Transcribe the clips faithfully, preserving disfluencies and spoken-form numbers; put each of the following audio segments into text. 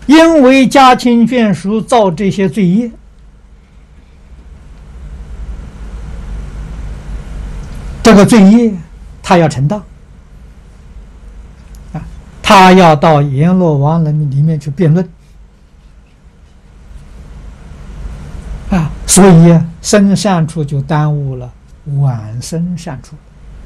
因为家亲眷属造这些罪业，这个罪业他要承担啊，他要到阎罗王人里面去辩论啊，所以生善处就耽误了晚生善处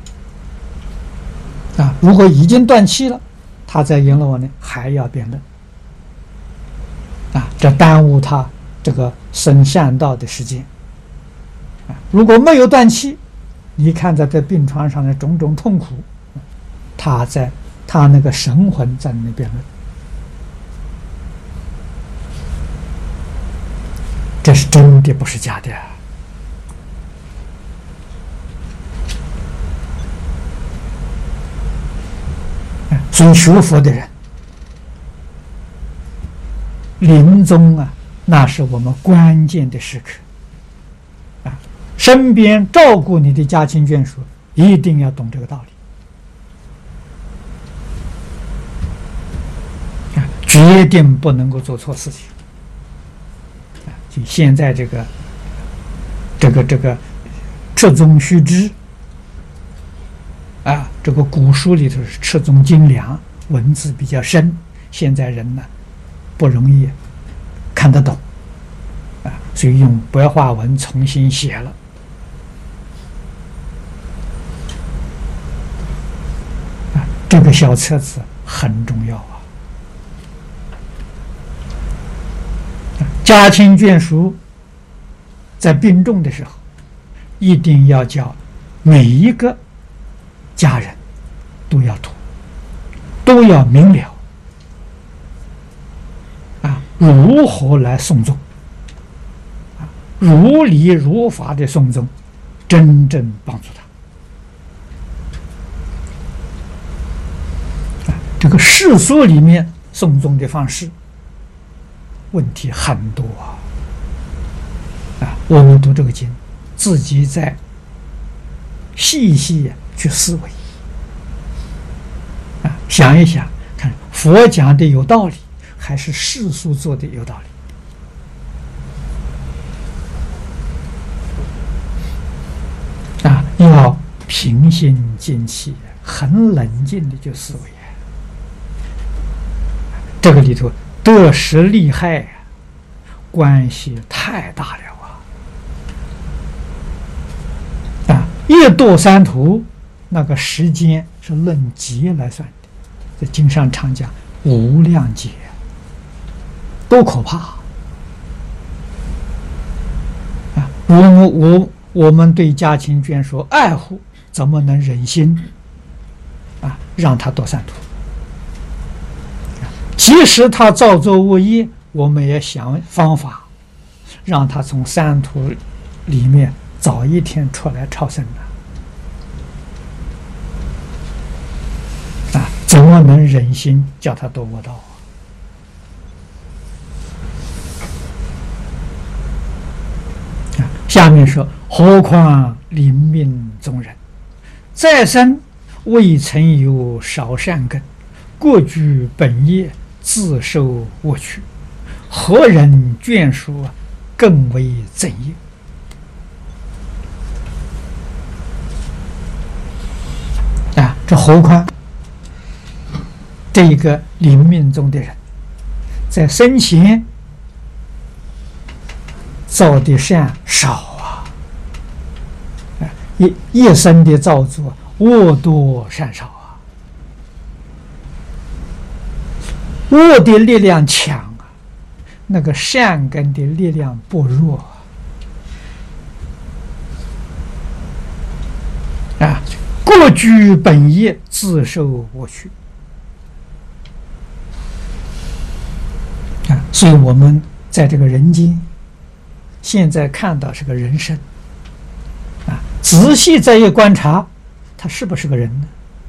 啊。如果已经断气了，他在阎罗王呢还要辩论啊，这耽误他这个生善道的时间啊。如果没有断气，你看在这病床上的种种痛苦，他在他那个神魂在那辩论，这是真的，不是假的。所以学佛的人临终啊，那是我们关键的时刻啊，身边照顾你的家亲眷属一定要懂这个道理啊，决定不能够做错事情啊。就现在这个这个这个赤宗须知啊，这个古书里头是赤宗精良，文字比较深，现在人呢不容易看得懂啊，所以用白话文重新写了啊。这个小册子很重要啊，家亲眷属在病重的时候，一定要叫每一个家人都要读，都要明了啊，如何来诵宗啊，如理如法的诵宗，真正帮助他啊。这个世俗里面诵宗的方式问题很多啊啊，我们读这个经，自己在细细去思维啊，想一想，看佛讲的有道理，还是世俗做的有道理啊？要平心静气，很冷静的去思维啊。这个里头得失利害关系太大了啊！啊，一堕三途，那个时间是论劫来算的，在经上常讲无量劫，多可怕啊！我们我我们对家亲眷属爱护，怎么能忍心啊让他堕三途？即使他造作恶业，我们也想方法让他从三途里面早一天出来超生啊！啊，怎么能忍心叫他堕恶道啊？啊，下面说，何况临命终人，再生未曾有少善根，过居本业，自受恶趣，何人眷属更为怎业？啊，这何况这一个临命中的人，在生前造的善少啊，啊，一一生的造作恶多善少啊，恶的力量强啊，那个善根的力量不弱啊，过居本业，自受恶趣啊。所以我们在这个人间，现在看到是个人生啊，仔细再一观察，他是不是个人呢？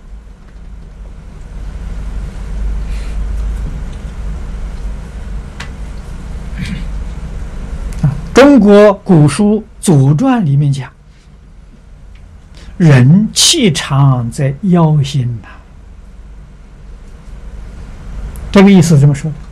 中国古书《左传》里面讲，人气场在腰心呐、啊。这个意思怎么说？